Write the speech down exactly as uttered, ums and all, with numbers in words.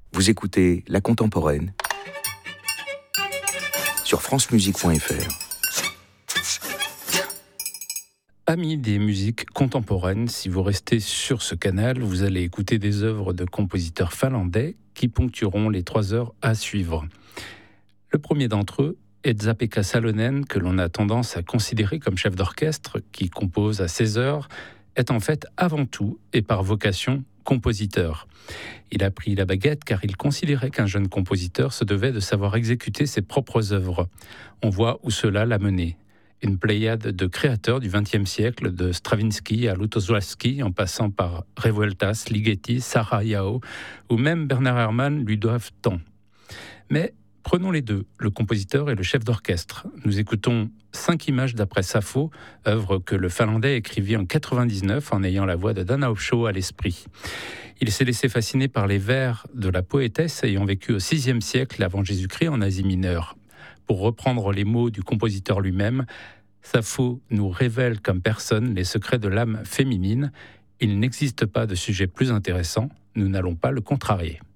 Vous écoutez La Contemporaine sur francemusique point f r. Amis des musiques contemporaines, si vous restez sur ce canal, vous allez écouter des œuvres de compositeurs finlandais qui ponctueront les trois heures à suivre. Le premier d'entre eux est Esa-Pekka Salonen, que l'on a tendance à considérer comme chef d'orchestre, qui compose à seize heures, est en fait avant tout et par vocation compositeur. Il a pris la baguette car il considérait qu'un jeune compositeur se devait de savoir exécuter ses propres œuvres. On voit où cela l'a mené. Une pléiade de créateurs du vingtième siècle, de Stravinsky à Lutosławski, en passant par Revueltas, Ligeti, Sarah Yao, ou même Bernard Herrmann lui doivent tant. Mais prenons les deux, le compositeur et le chef d'orchestre. Nous écoutons Cinq images d'après Sappho, œuvre que le Finlandais écrivit en quatre-vingt-dix-neuf en ayant la voix de Dana Opsho à l'esprit. Il s'est laissé fasciner par les vers de la poétesse ayant vécu au sixième siècle avant Jésus-Christ en Asie mineure. Pour reprendre les mots du compositeur lui-même, Sappho nous révèle comme personne les secrets de l'âme féminine. Il n'existe pas de sujet plus intéressant, nous n'allons pas le contrarier.